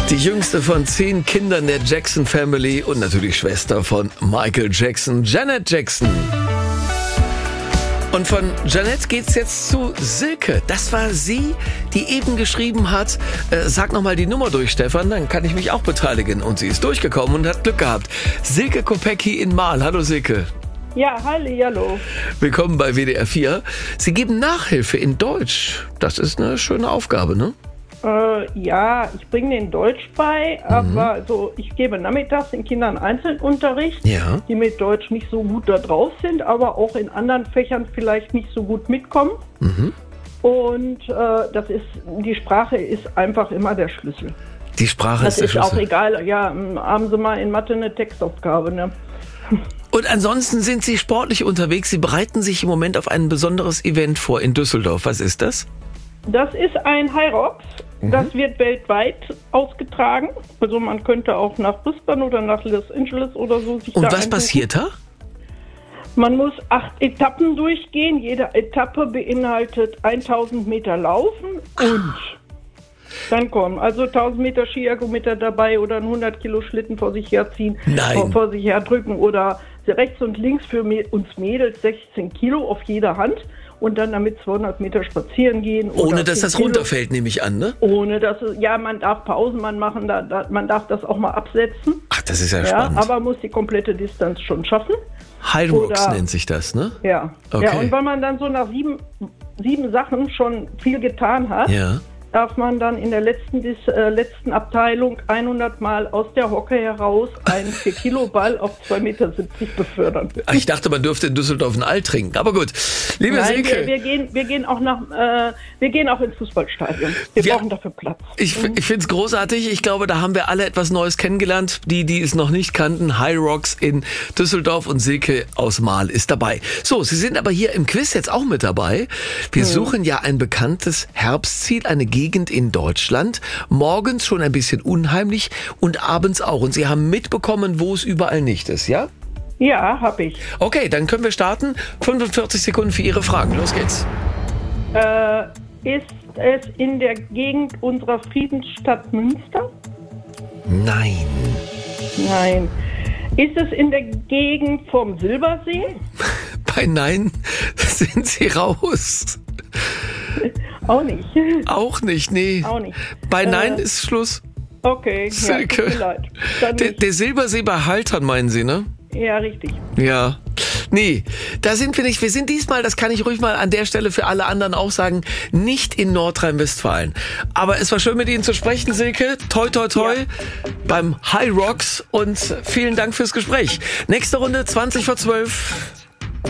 Die jüngste von 10 Kindern der Jackson Family und natürlich Schwester von Michael Jackson, Janet Jackson. Und von Janet geht's jetzt zu Silke. Das war sie, die eben geschrieben hat, sag nochmal die Nummer durch, Stefan, dann kann ich mich auch beteiligen. Und sie ist durchgekommen und hat Glück gehabt. Silke Kopecki in Marl. Hallo Silke. Ja, hallo. Willkommen bei WDR 4. Sie geben Nachhilfe in Deutsch. Das ist eine schöne Aufgabe, ne? Ja, ich bringe den Deutsch bei, aber ich gebe nachmittags den Kindern Einzelunterricht, die mit Deutsch nicht so gut da drauf sind, aber auch in anderen Fächern vielleicht nicht so gut mitkommen. Und die Sprache ist einfach immer der Schlüssel. Die Sprache ist der Schlüssel. Das ist auch egal, ja, haben Sie mal in Mathe eine Textaufgabe, ne? Und ansonsten sind Sie sportlich unterwegs. Sie bereiten sich im Moment auf ein besonderes Event vor in Düsseldorf. Was ist das? Das ist ein High Rocks. Das wird weltweit ausgetragen. Also man könnte auch nach Brisbane oder nach Los Angeles oder so sich da Und was einbuchen. passiert da? Man muss 8 Etappen durchgehen. Jede Etappe beinhaltet 1000 Meter Laufen und dann kommen also 1000 Meter Skiergometer dabei oder ein 100 Kilo Schlitten vor sich herziehen, vor sich herdrücken oder rechts und links für uns Mädels 16 Kilo auf jeder Hand. Und dann damit 200 Meter spazieren gehen. Ohne dass das runterfällt, nehme ich an, ne? Ohne dass man darf Pausen machen, man darf das auch mal absetzen. Ach, das ist ja spannend. Aber muss die komplette Distanz schon schaffen. High Rocks nennt sich das, ne? Ja. Okay. Ja, und wenn man dann so nach sieben Sachen schon viel getan hat, darf man dann in der letzten Abteilung 100 Mal aus der Hocke heraus einen 4-Kilo-Ball auf 2,70 Meter befördern. Ach, ich dachte, man dürfte in Düsseldorf ein Ei trinken. Aber gut, liebe Silke. Wir gehen auch ins Fußballstadion. Wir brauchen dafür Platz. Ich finde es großartig. Ich glaube, da haben wir alle etwas Neues kennengelernt. Die es noch nicht kannten. High Rocks in Düsseldorf und Silke aus Marl ist dabei. So, Sie sind aber hier im Quiz jetzt auch mit dabei. Wir suchen ja ein bekanntes Herbstziel, eine Gegend in Deutschland. Morgens schon ein bisschen unheimlich und abends auch. Und Sie haben mitbekommen, wo es überall nicht ist, ja? Ja, habe ich. Okay, dann können wir starten. 45 Sekunden für Ihre Fragen. Los geht's. Ist es in der Gegend unserer Friedensstadt Münster? Nein. Nein. Ist es in der Gegend vom Silbersee? Bei Nein sind Sie raus. Auch nicht. Auch nicht, nee. Auch nicht. Bei Nein ist Schluss. Okay, Silke. Ja, tut mir leid. Dann Der Silbersee bei Haltern, meinen Sie, ne? ja, richtig. Ja. Nee, da sind wir nicht. Wir sind diesmal, das kann ich ruhig mal an der Stelle für alle anderen auch sagen, nicht in Nordrhein-Westfalen. Aber es war schön, mit Ihnen zu sprechen, Silke. Toi, toi, toi beim High Rocks und vielen Dank fürs Gespräch. Nächste Runde, 20 vor 12.